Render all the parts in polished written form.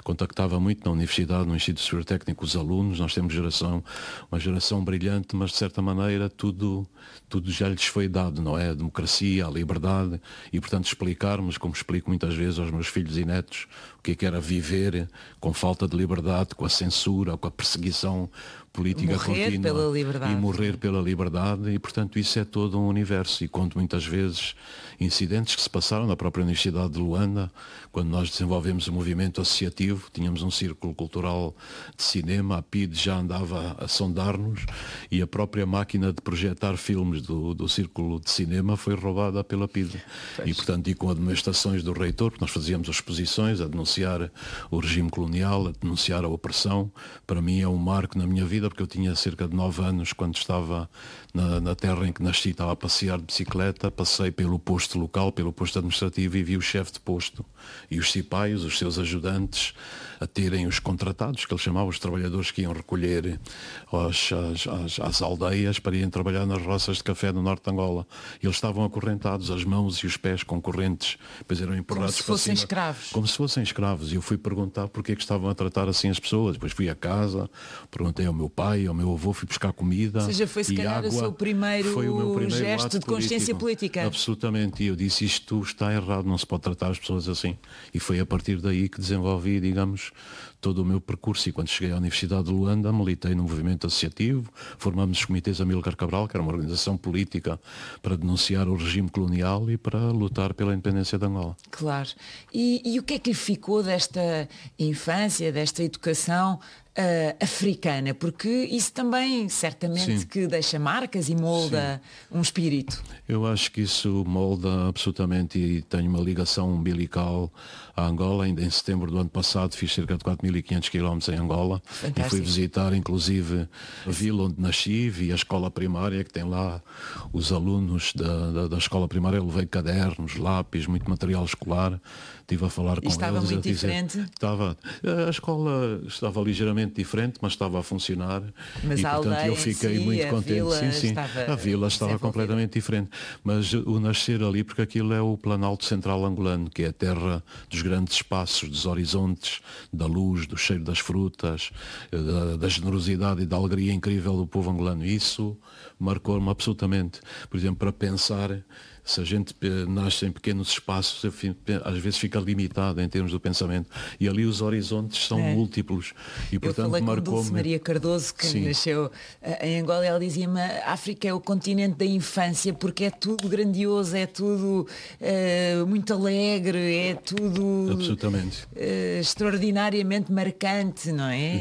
contactava muito na universidade, no Instituto Superior Técnico, os alunos. Nós temos uma geração brilhante, mas de certa maneira tudo já lhes foi dado, não é? A democracia, a liberdade, e portanto explicarmos, como explico muitas vezes aos meus filhos e netos, o que era viver com falta de liberdade, com a censura, com a perseguição política contínua pela liberdade. E morrer pela liberdade, e portanto isso é todo um universo. E conto muitas vezes incidentes que se passaram na própria Universidade de Luanda, quando nós desenvolvemos o movimento associativo. Tínhamos um círculo cultural de cinema, a PIDE já andava a sondar-nos, e a própria máquina de projetar filmes do círculo de cinema foi roubada pela PIDE. E portanto, e com admoestações do reitor, porque nós fazíamos exposições a denunciar o regime colonial, a denunciar a opressão. Para mim é um marco na minha vida, porque eu tinha cerca de 9 anos quando estava na terra em que nasci, estava a passear de bicicleta, passei pelo posto local, pelo posto administrativo, e vi o chefe de posto e os cipaios, os seus ajudantes, a terem os contratados, que ele chamava, os trabalhadores que iam recolher às aldeias para irem trabalhar nas roças de café no norte de Angola. E eles estavam acorrentados, as mãos e os pés com correntes, depois eram empurrados como se fossem escravos. Como se fossem escravos. E eu fui perguntar porque é que estavam a tratar assim as pessoas. Depois fui a casa, perguntei ao meu pai, ao meu avô, fui buscar comida. Ou seja, foi se calhar água. O seu primeiro foi o meu primeiro gesto de consciência política. Absolutamente. E eu disse, isto está errado, não se pode tratar as pessoas assim. E foi a partir daí que desenvolvi, digamos, todo o meu percurso. E quando cheguei à Universidade de Luanda, militei no movimento associativo, formamos os comitês Amílcar Cabral, que era uma organização política para denunciar o regime colonial e para lutar pela independência de Angola. Claro. E o que é que lhe ficou desta infância, desta educação africana? Porque isso também, certamente, Sim. que deixa marcas e molda um espírito. Eu acho que isso molda absolutamente, e tenho uma ligação umbilical a Angola. Ainda em setembro do ano passado fiz cerca de 4.500 km em Angola. Fantástico. E fui visitar inclusive a vila onde nasci, vi a escola primária, que tem lá os alunos da escola primária. Eu levei cadernos, lápis, muito material escolar. Estive a falar com eles. Estava muito diferente? Estava. A escola estava ligeiramente diferente, mas estava a funcionar. Mas e a portanto eu fiquei muito contente. A vila estava completamente diferente. Mas o nascer ali, porque aquilo é o Planalto Central angolano, que é a terra dos grandes espaços, dos horizontes, da luz, do cheiro das frutas, da generosidade e da alegria incrível do povo angolano. Isso marcou-me absolutamente. Por exemplo, para pensar, se a gente nasce em pequenos espaços, às vezes fica limitado em termos do pensamento. E ali os horizontes são múltiplos. E, portanto, eu falei com Dulce Maria Cardoso, que nasceu em Angola, e ela dizia-me: a África é o continente da infância, porque é tudo grandioso, é tudo muito alegre, é tudo absolutamente extraordinariamente marcante, não é?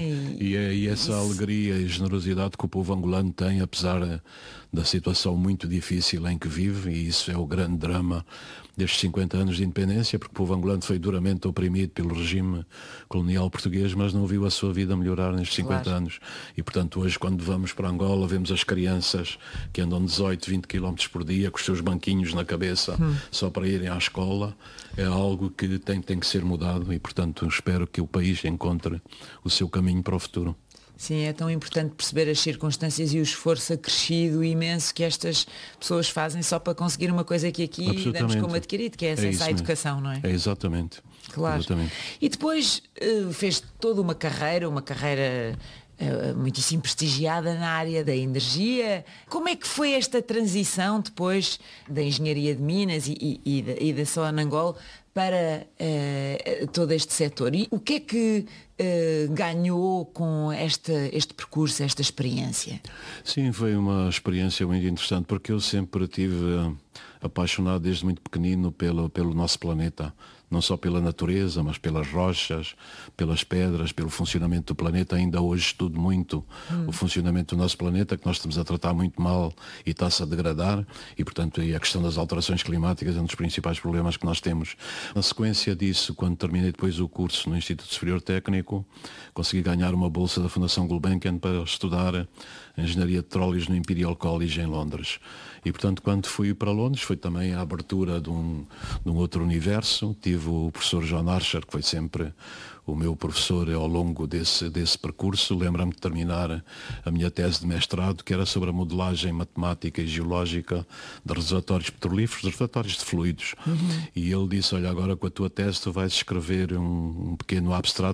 E essa alegria e generosidade que o povo angolano tem, apesar da situação muito difícil em que vive, e isso é o grande drama destes 50 anos de independência, porque o povo angolano foi duramente oprimido pelo regime colonial português, mas não viu a sua vida melhorar nestes 50 anos. E portanto hoje, quando vamos para Angola, vemos as crianças que andam 18, 20 km por dia com os seus banquinhos na cabeça só para irem à escola. É algo que tem que ser mudado, e portanto espero que o país encontre o seu caminho para o futuro. Sim, é tão importante perceber as circunstâncias e o esforço acrescido imenso que estas pessoas fazem só para conseguir uma coisa que aqui damos como adquirido, que é acesso à educação, não é? É exatamente. Claro. Exatamente. E depois fez toda uma carreira muitíssimo prestigiada na área da energia. Como é que foi esta transição depois da engenharia de Minas e da Sonangol para todo este setor? E o que é que ganhou com este percurso, esta experiência? Sim, foi uma experiência muito interessante, porque eu sempre estive apaixonado desde muito pequenino pelo nosso planeta. Não só pela natureza, mas pelas rochas, pelas pedras, pelo funcionamento do planeta. Ainda hoje estudo muito o funcionamento do nosso planeta, que nós estamos a tratar muito mal e está-se a degradar, e portanto a questão das alterações climáticas é um dos principais problemas que nós temos. Na sequência disso, quando terminei depois o curso no Instituto Superior Técnico, consegui ganhar uma bolsa da Fundação Gulbenkian para estudar Engenharia de Petróleos no Imperial College em Londres. E portanto, quando fui para Londres, foi também a abertura de um outro universo. Tive o professor John Archer, que foi sempre o meu professor ao longo desse percurso. Lembro-me de terminar a minha tese de mestrado, que era sobre a modelagem matemática e geológica de reservatórios petrolíferos, de reservatórios de fluidos. E ele disse: olha, agora com a tua tese tu vais escrever um pequeno abstrato